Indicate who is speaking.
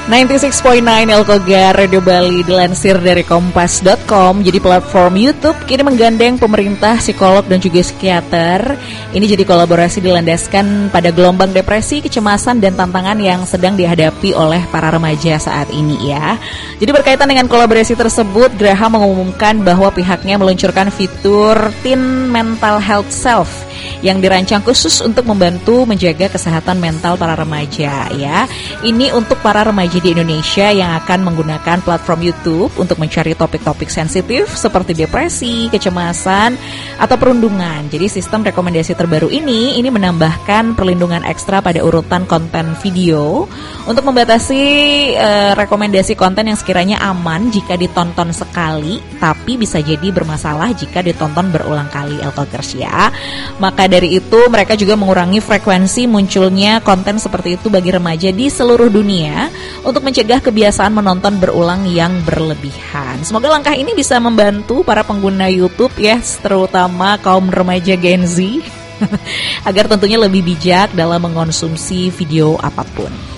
Speaker 1: 96.9 Elkoga Radio Bali dilansir dari kompas.com. Jadi platform YouTube kini menggandeng pemerintah, psikolog dan juga psikiater. Ini jadi kolaborasi dilandaskan pada gelombang depresi, kecemasan dan tantangan yang sedang dihadapi oleh para remaja saat ini ya. Jadi berkaitan dengan kolaborasi tersebut, Graha mengumumkan bahwa pihaknya meluncurkan fitur Teen Mental Health Self yang dirancang khusus untuk membantu menjaga kesehatan mental para remaja ya. Ini untuk para remaja di Indonesia yang akan menggunakan platform YouTube untuk mencari topik-topik sensitif seperti depresi, kecemasan, atau perundungan. Jadi sistem rekomendasi terbaru ini menambahkan perlindungan ekstra pada urutan konten video untuk membatasi rekomendasi konten yang sekiranya aman jika ditonton sekali, tapi bisa jadi bermasalah jika ditonton berulang kali Elkogers ya. Maka dari itu mereka juga mengurangi frekuensi munculnya konten seperti itu bagi remaja di seluruh dunia untuk mencegah kebiasaan menonton berulang yang berlebihan. Semoga langkah ini bisa membantu para pengguna YouTube ya, terutama kaum remaja Gen Z agar tentunya lebih bijak dalam mengonsumsi video apapun.